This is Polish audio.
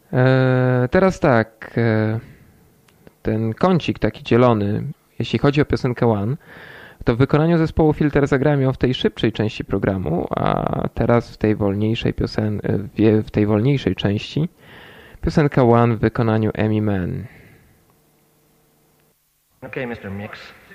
Teraz tak, ten kącik taki dzielony, jeśli chodzi o piosenkę One, to w wykonaniu zespołu Filter zagrałem ją w tej szybszej części programu, a teraz w tej wolniejszej w tej wolniejszej części piosenka One w wykonaniu Amy Mann. Okay, Mr. Mix.